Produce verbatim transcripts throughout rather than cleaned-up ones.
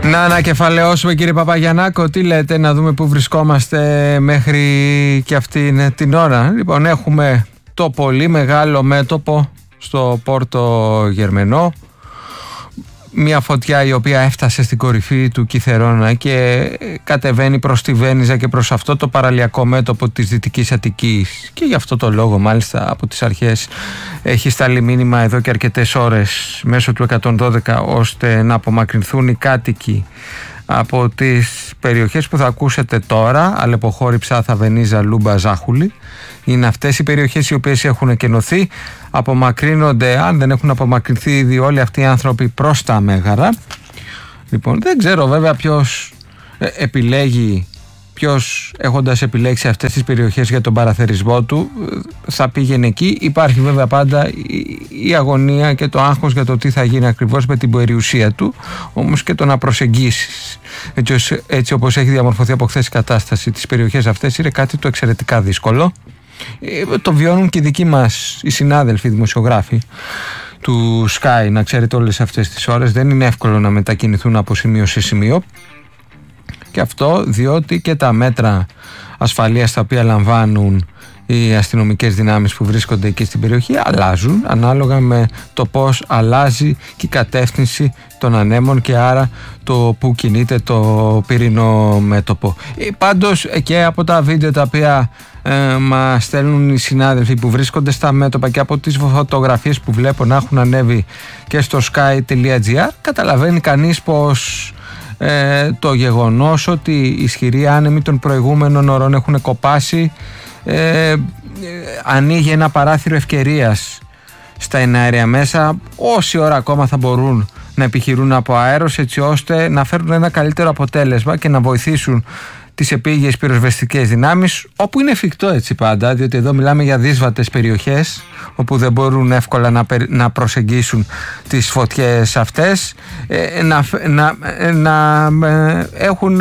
Να ανακεφαλαιώσουμε, κύριε Παπαγιαννάκο, τι λέτε, να δούμε πού βρισκόμαστε μέχρι και αυτή την ώρα. Λοιπόν, έχουμε το πολύ μεγάλο μέτωπο στο Πόρτο Γερμενό. Μια φωτιά η οποία έφτασε στην κορυφή του Κιθερώνα και κατεβαίνει προς τη Βένιζα και προς αυτό το παραλιακό μέτωπο της Δυτικής Αττικής. Και γι' αυτό το λόγο μάλιστα από τις αρχές έχει σταλεί μήνυμα εδώ και αρκετές ώρες μέσω του εκατόν δώδεκα ώστε να απομακρυνθούν οι κάτοικοι από τις περιοχές που θα ακούσετε τώρα, Αλεποχώρη, Ψάθα, Βενίζα, Λούμπα, Ζάχουλη. Είναι αυτές οι περιοχές οι οποίες έχουν εκενωθεί. Απομακρύνονται, αν δεν έχουν απομακρυνθεί ήδη, όλοι αυτοί οι άνθρωποι προς τα Μέγαρα. Λοιπόν, δεν ξέρω βέβαια ποιος ε, επιλέγει, ποιος έχοντας επιλέξει αυτές τις περιοχές για τον παραθερισμό του θα πήγαινε εκεί. Υπάρχει βέβαια πάντα η, η αγωνία και το άγχος για το τι θα γίνει ακριβώς με την περιουσία του, όμως και το να προσεγγίσεις έτσι, έτσι όπως έχει διαμορφωθεί από χθες η κατάσταση τις περιοχές αυτές είναι κάτι το εξαιρετικά δύσκολο. Το βιώνουν και οι δικοί μας οι συνάδελφοι, οι δημοσιογράφοι του Sky, να ξέρετε, όλες αυτές τις ώρες δεν είναι εύκολο να μετακινηθούν από σημείο σε σημείο, και αυτό διότι και τα μέτρα ασφαλείας τα οποία λαμβάνουν οι αστυνομικές δυνάμεις που βρίσκονται εκεί στην περιοχή αλλάζουν ανάλογα με το πώς αλλάζει και η κατεύθυνση των ανέμων και άρα το που κινείται το πυρηνό μέτωπο. Πάντως και από τα βίντεο τα οποία ε, μας στέλνουν οι συνάδελφοι που βρίσκονται στα μέτωπα και από τις φωτογραφίες που βλέπω να έχουν ανέβει και στο sky.gr καταλαβαίνει κανείς πως ε, το γεγονός ότι οι ισχυροί άνεμοι των προηγούμενων ωρών έχουν κοπάσει Ε, ε, ανοίγει ένα παράθυρο ευκαιρίας στα εναέρια μέσα, όση ώρα ακόμα θα μπορούν να επιχειρούν από αέρος, έτσι ώστε να φέρουν ένα καλύτερο αποτέλεσμα και να βοηθήσουν τις επίγειες πυροσβεστικές δυνάμεις όπου είναι εφικτό, έτσι πάντα, διότι εδώ μιλάμε για δύσβατες περιοχές όπου δεν μπορούν εύκολα να, να προσεγγίσουν τις φωτιές αυτές, ε, να, να, να, να έχουν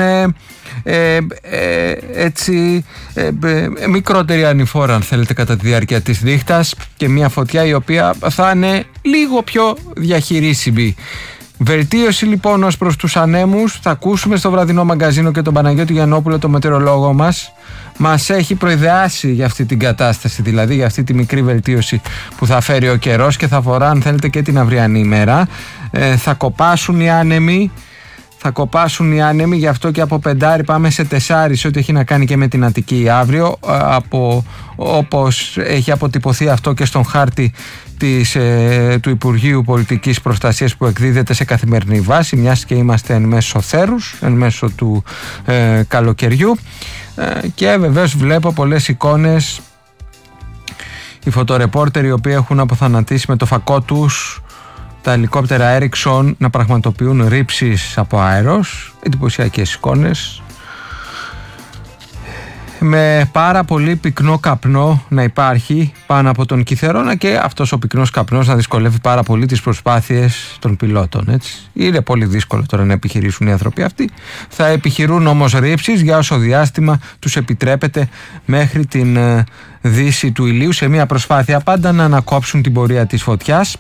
Ε, ε, έτσι ε, ε, μικρότερη ανηφόρα, αν θέλετε, κατά τη διάρκεια της νύχτας και μια φωτιά η οποία θα είναι λίγο πιο διαχειρίσιμη. Βελτίωση λοιπόν ως προς τους ανέμους θα ακούσουμε στο βραδινό μαγκαζίνο και τον Παναγιώτη Γιαννόπουλο, το μετεωρολόγο μας. Μας έχει προειδεάσει για αυτή την κατάσταση, δηλαδή για αυτή τη μικρή βελτίωση που θα φέρει ο καιρός και θα αφορά, αν θέλετε, και την αυριανή ημέρα. ε, θα κοπάσουν οι άνεμοι Θα κοπάσουν οι άνεμοι, γι' αυτό και από πεντάρι πάμε σε τεσσάρι σε ό,τι έχει να κάνει και με την Αττική αύριο, από, όπως έχει αποτυπωθεί αυτό και στον χάρτη της, ε, του Υπουργείου Πολιτικής Προστασίας που εκδίδεται σε καθημερινή βάση, μιας και είμαστε εν μέσω θέρους, εν μέσω του ε, καλοκαιριού, ε, και βεβαίως βλέπω πολλές εικόνες, οι φωτορεπόρτεροι οι οποίοι έχουν αποθανατήσει με το φακό τους τα ελικόπτερα Ericsson να πραγματοποιούν ρήψεις από αέρος, εντυπωσιακές εικόνες, με πάρα πολύ πυκνό καπνό να υπάρχει πάνω από τον Κιθερώνα και αυτός ο πυκνός καπνός να δυσκολεύει πάρα πολύ τις προσπάθειες των πιλότων, έτσι. Είναι πολύ δύσκολο τώρα να επιχειρήσουν οι άνθρωποι αυτοί. Θα επιχειρούν όμως ρήψεις για όσο διάστημα τους επιτρέπεται μέχρι την ε, δύση του ηλίου, σε μια προσπάθεια πάντα να ανακόψουν την πορεία της φωτιάς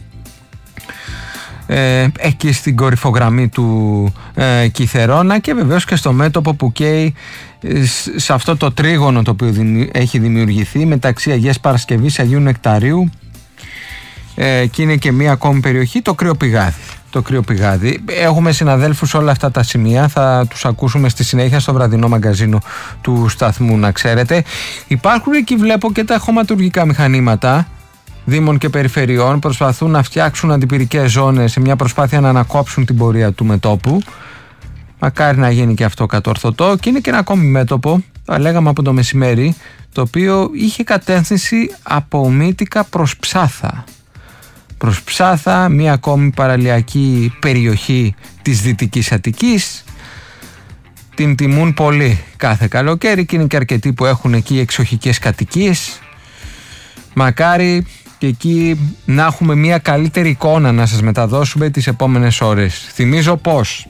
Ε, εκεί στην κορυφογραμμή του ε, Κιθερώνα και βεβαίως και στο μέτωπο που καίει ε, σε αυτό το τρίγωνο το οποίο δημιου, έχει δημιουργηθεί μεταξύ Αγίας Παρασκευής, Αγίου Νεκταρίου, ε, και είναι και μία ακόμη περιοχή, το Κρυοπηγάδι. Το Κρυοπηγάδι. Έχουμε συναδέλφους σε όλα αυτά τα σημεία, θα τους ακούσουμε στη συνέχεια στο βραδινό μαγκαζίνο του σταθμού, να ξέρετε. Υπάρχουν εκεί, βλέπω, και τα χωματουργικά μηχανήματα Δήμων και Περιφερειών, προσπαθούν να φτιάξουν αντιπυρικές ζώνες σε μια προσπάθεια να ανακόψουν την πορεία του μετώπου. Μακάρι να γίνει και αυτό κατορθωτό. Και είναι και ένα ακόμη μέτωπο, το λέγαμε από το μεσημέρι, το οποίο είχε κατεύθυνση από Μύτικα προς Ψάθα. Προς Ψάθα, μια ακόμη παραλιακή περιοχή της Δυτικής Αττικής. Την τιμούν πολύ κάθε καλοκαίρι και είναι και αρκετοί που έχουν εκεί εξοχικές κατοικίες. Μακάρι και εκεί να έχουμε μια καλύτερη εικόνα να σας μεταδώσουμε τις επόμενες ώρες. Θυμίζω πως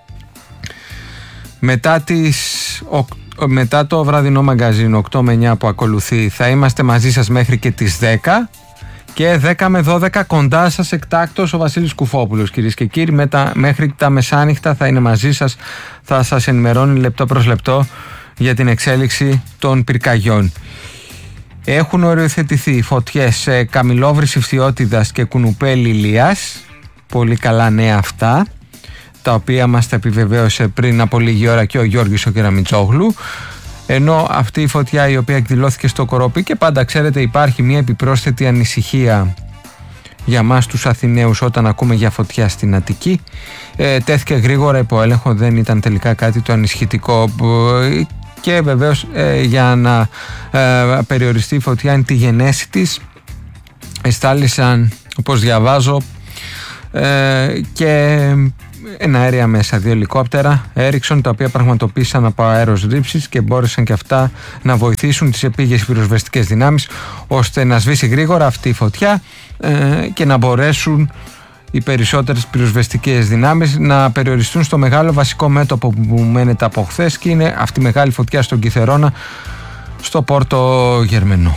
μετά, τις, μετά το βραδινό μαγκαζίνο οκτώ με εννιά που ακολουθεί θα είμαστε μαζί σας μέχρι και τις δέκα Και δέκα με δώδεκα κοντά σας εκτάκτος ο Βασίλης Κουφόπουλος, κυρίες και κύριοι. Μετα, μέχρι τα μεσάνυχτα θα είναι μαζί σας, θα σας ενημερώνει λεπτό προς λεπτό για την εξέλιξη των πυρκαγιών. Έχουν οριοθετηθεί φωτιές σε Καμιλόβρηση Φθιώτιδας και Κουνουπέ Λιλίας. Πολύ καλά νέα αυτά, τα οποία μας τα επιβεβαίωσε πριν από λίγη ώρα και ο Γιώργης ο Κεραμιτσόγλου. Ενώ αυτή η φωτιά η οποία εκδηλώθηκε στο Κοροπή, και πάντα ξέρετε υπάρχει μια επιπρόσθετη ανησυχία για μας τους Αθηναίους όταν ακούμε για φωτιά στην Αττική, ε, τέθηκε γρήγορα υπό έλεγχο, δεν ήταν τελικά κάτι το ανησυχητικό. Και βεβαίως ε, για να ε, περιοριστεί η φωτιά είναι τη γενέση της, εστάλησαν, όπως διαβάζω, ε, και εναέρια μέσα, δύο ελικόπτερα Ericsson, τα οποία πραγματοποίησαν από αέρος ρήψης και μπόρεσαν και αυτά να βοηθήσουν τις επίγειες πυροσβεστικές δυνάμεις ώστε να σβήσει γρήγορα αυτή η φωτιά ε, και να μπορέσουν οι περισσότερες πυροσβεστικές δυνάμεις να περιοριστούν στο μεγάλο βασικό μέτωπο που μένεται από χθες, και είναι αυτή η μεγάλη φωτιά στον Κιθερώνα, στο Πόρτο Γερμενό.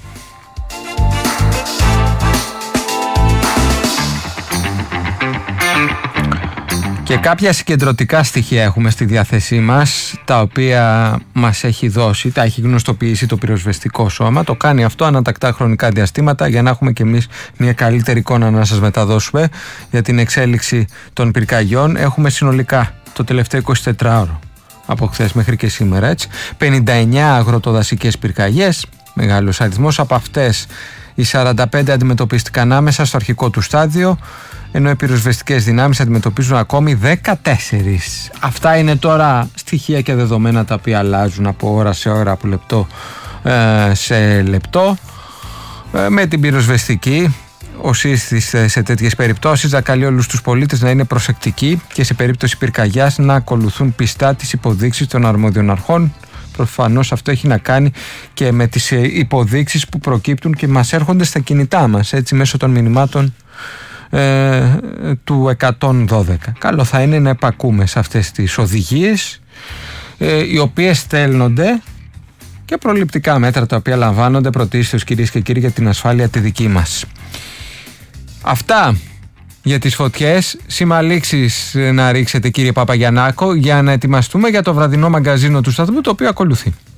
Και κάποια συγκεντρωτικά στοιχεία έχουμε στη διάθεσή μας, τα οποία μας έχει δώσει, τα έχει γνωστοποιήσει το πυροσβεστικό σώμα. Το κάνει αυτό ανατακτά χρονικά διαστήματα για να έχουμε και εμείς μια καλύτερη εικόνα να σας μεταδώσουμε για την εξέλιξη των πυρκαγιών. Έχουμε συνολικά το τελευταίο εικοσιτετράωρο από χθες μέχρι και σήμερα, έτσι, πενήντα εννέα αγροτοδασικές πυρκαγιές, μεγάλος αριθμός. Από αυτές οι σαράντα πέντε αντιμετωπίστηκαν άμεσα στο αρχικό του στάδιο, ενώ οι πυροσβεστικές δυνάμεις αντιμετωπίζουν ακόμη δεκατέσσερις. Αυτά είναι τώρα στοιχεία και δεδομένα τα οποία αλλάζουν από ώρα σε ώρα, από λεπτό ε, σε λεπτό. Ε, με την πυροσβεστική, ο σύστης σε τέτοιες περιπτώσεις θα καλεί όλους τους πολίτες να είναι προσεκτικοί και σε περίπτωση πυρκαγιάς να ακολουθούν πιστά τις υποδείξεις των αρμόδιων αρχών. Προφανώς αυτό έχει να κάνει και με τις υποδείξεις που προκύπτουν και μας έρχονται στα κινητά μας, έτσι, μέσω των μηνυμάτων ε, του εκατόν δώδεκα. Καλό θα είναι να επακούμε σε αυτές τις οδηγίες, ε, οι οποίες στέλνονται, και προληπτικά μέτρα τα οποία λαμβάνονται πρωτίστως, κυρίες και κύριοι, για την ασφάλεια τη δική μας. Αυτά για τις φωτιές. Σήμα λήξης να ρίξετε, κύριε Παπαγιαννάκο, για να ετοιμαστούμε για το βραδινό μαγκαζίνο του σταθμού, το οποίο ακολουθεί.